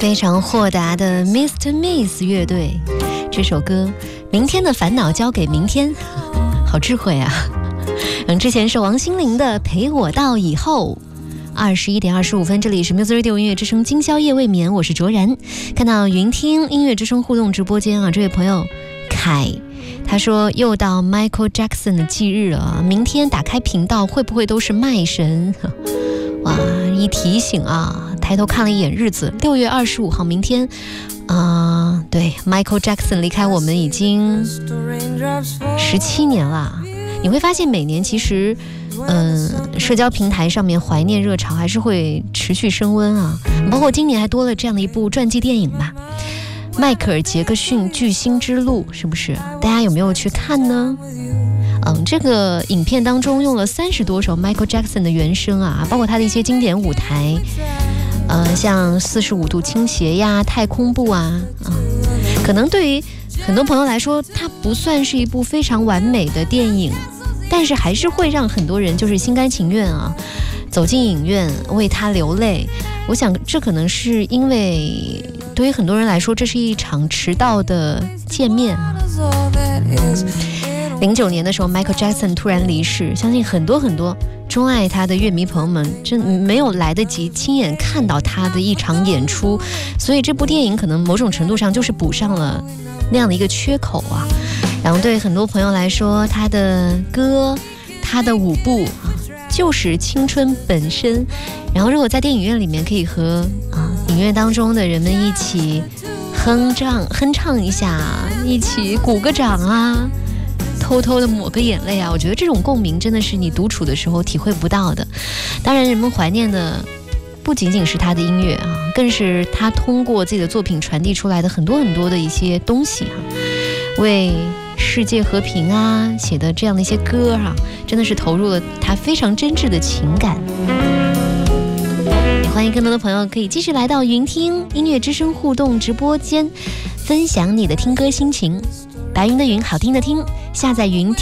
非常豁达的 Mr. Miss 乐队这首歌，明天的烦恼交给明天，好智慧啊。之前是王心凌的陪我到以后。21点25分，这里是 Music Radio 音乐之声，今宵夜未眠，我是卓然。看到云听音乐之声互动直播间啊，这位朋友凯他说又到 Michael Jackson 的忌日了，明天打开频道会不会都是麦神？哇，一提醒啊，抬头看了一眼日子，6月25号，明天对 Michael Jackson 离开我们已经17年了。你会发现每年其实社交平台上面怀念热潮还是会持续升温啊，包括今年还多了这样的一部传记电影吧，迈克尔·杰克逊巨星之路，是不是？大家有没有去看呢？这个影片当中用了30多首 Michael Jackson 的原声啊，包括他的一些经典舞台，像45度倾斜呀、太空步可能对于很多朋友来说，它不算是一部非常完美的电影，但是还是会让很多人就是心甘情愿走进影院为他流泪。我想这可能是因为对于很多人来说，这是一场迟到的见面09年的时候 Michael Jackson 突然离世，相信很多钟爱他的乐迷朋友们真没有来得及亲眼看到他的一场演出，所以这部电影可能某种程度上就是补上了那样的一个缺口啊。然后对很多朋友来说，他的歌他的舞步就是青春本身。然后如果在电影院里面可以和影院当中的人们一起哼唱一下，一起鼓个掌偷偷的抹个眼泪我觉得这种共鸣真的是你独处的时候体会不到的。当然人们怀念的不仅仅是他的音乐更是他通过自己的作品传递出来的很多的一些东西为世界和平写的这样的一些歌真的是投入了他非常真挚的情感。也欢迎更多的朋友可以继续来到云听音乐之声互动直播间，分享你的听歌心情。白云的云，好听的听，下载云听